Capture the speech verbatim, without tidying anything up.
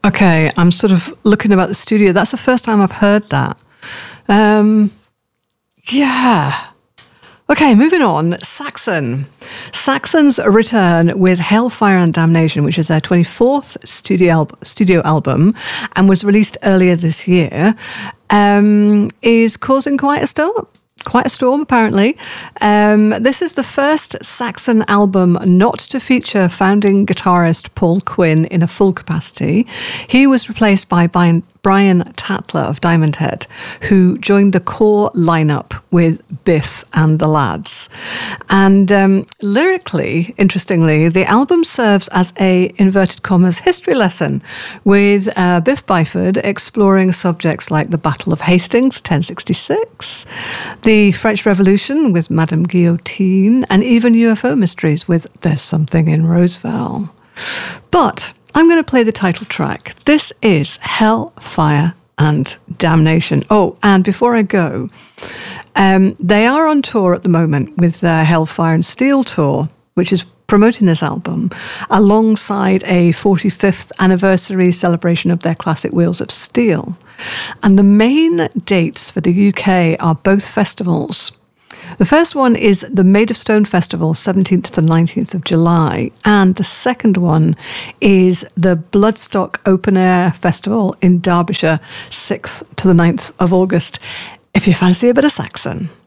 Okay, I'm sort of looking about the studio. That's the first time I've heard that. Um, yeah. Okay, moving on. Saxon. Saxon's return with Hellfire and Damnation, which is their twenty-fourth studio, al- studio album and was released earlier this year, um, is causing quite a storm. Quite a storm, apparently. Um, this is the first Saxon album not to feature founding guitarist Paul Quinn in a full capacity. He was replaced by Brian, Brian Tatler of Diamond Head, who joined the core lineup with Biff and the Lads. And um, lyrically, interestingly, the album serves as a, inverted commas, history lesson, with uh, Biff Byford exploring subjects like the Battle of Hastings, ten sixty-six, the French Revolution with Madame Guillotine, and even U F O mysteries with There's Something in Roseville. But I'm going to play the title track. This is Hell, Fire and Damnation. Oh, and before I go, um, they are on tour at the moment with their Hellfire and Steel tour, which is promoting this album alongside a forty-fifth anniversary celebration of their classic Wheels of Steel. And the main dates for the U K are both festivals. The first one is the Made of Stone Festival, seventeenth to nineteenth of July. And the second one is the Bloodstock Open Air Festival in Derbyshire, sixth to the ninth of August, if you fancy a bit of Saxon.